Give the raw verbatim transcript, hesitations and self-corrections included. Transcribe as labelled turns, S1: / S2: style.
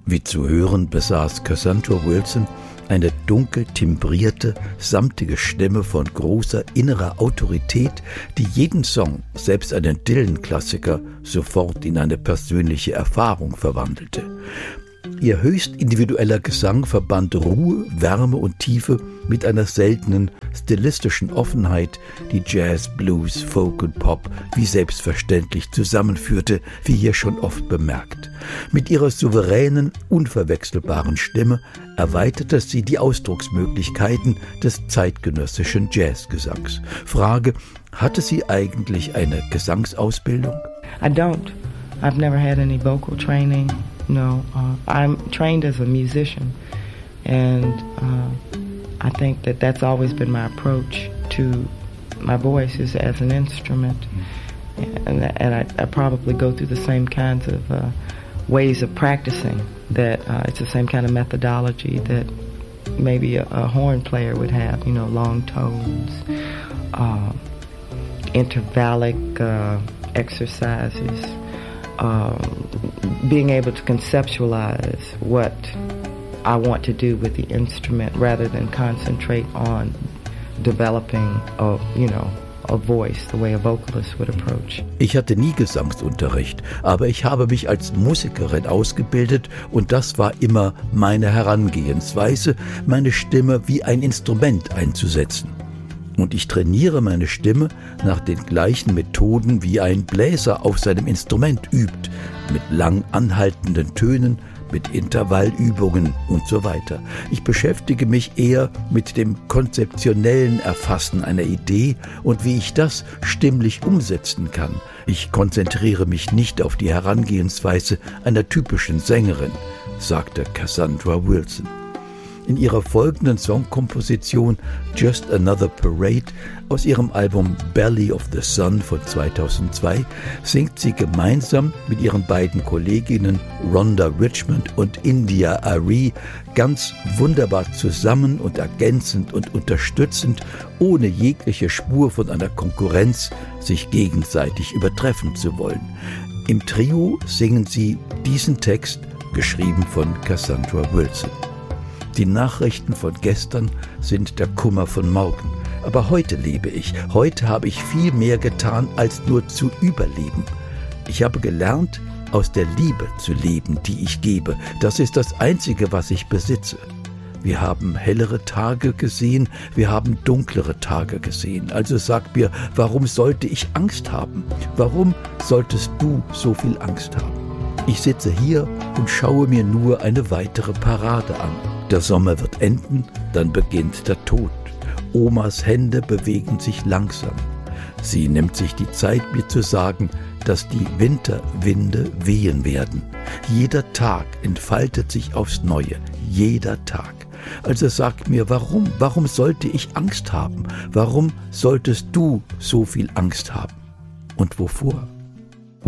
S1: Wie zu hören, besaß Cassandra Wilson eine dunkel timbrierte, samtige Stimme von großer innerer Autorität, die jeden Song, selbst einen Dylan-Klassiker, sofort in eine persönliche Erfahrung verwandelte. Ihr höchst individueller Gesang verband Ruhe, Wärme und Tiefe mit einer seltenen stilistischen Offenheit, die Jazz, Blues, Folk und Pop wie selbstverständlich zusammenführte, wie hier schon oft bemerkt. Mit ihrer souveränen, unverwechselbaren Stimme erweiterte sie die Ausdrucksmöglichkeiten des zeitgenössischen Jazzgesangs. Frage: Hatte sie eigentlich eine Gesangsausbildung?
S2: I don't. I've never had any vocal training. No, uh, I'm trained as a musician, and uh, I think that that's always been my approach to my voice is as an instrument, and, and I, I probably go through the same kinds of uh, ways of practicing, that uh, it's the same kind of methodology that maybe a, a horn player would have, you know, long tones, uh, intervallic uh, exercises, Um, being able to conceptualize what I want to do with the instrument rather than concentrate on developing a, you know, a voice the way a vocalist would approach.
S1: Ich hatte nie Gesangsunterricht, aber ich habe mich als Musikerin ausgebildet und das war immer meine Herangehensweise, meine Stimme wie ein Instrument einzusetzen. Und ich trainiere meine Stimme nach den gleichen Methoden, wie ein Bläser auf seinem Instrument übt, mit lang anhaltenden Tönen, mit Intervallübungen und so weiter. Ich beschäftige mich eher mit dem konzeptionellen Erfassen einer Idee und wie ich das stimmlich umsetzen kann. Ich konzentriere mich nicht auf die Herangehensweise einer typischen Sängerin, sagte Cassandra Wilson. In ihrer folgenden Songkomposition Just Another Parade aus ihrem Album Belly of the Sun von zweitausendzwei singt sie gemeinsam mit ihren beiden Kolleginnen Rhonda Richmond und India Arie ganz wunderbar zusammen und ergänzend und unterstützend, ohne jegliche Spur von einer Konkurrenz, sich gegenseitig übertreffen zu wollen. Im Trio singen sie diesen Text, geschrieben von Cassandra Wilson. Die Nachrichten von gestern sind der Kummer von morgen. Aber heute lebe ich. Heute habe ich viel mehr getan, als nur zu überleben. Ich habe gelernt, aus der Liebe zu leben, die ich gebe. Das ist das Einzige, was ich besitze. Wir haben hellere Tage gesehen, wir haben dunklere Tage gesehen. Also sag mir, warum sollte ich Angst haben? Warum solltest du so viel Angst haben? Ich sitze hier und schaue mir nur eine weitere Parade an. Der Sommer wird enden, dann beginnt der Tod. Omas Hände bewegen sich langsam. Sie nimmt sich die Zeit, mir zu sagen, dass die Winterwinde wehen werden. Jeder Tag entfaltet sich aufs Neue, jeder Tag. Also sag mir, warum? Warum sollte ich Angst haben? Warum solltest du so viel Angst haben? Und wovor?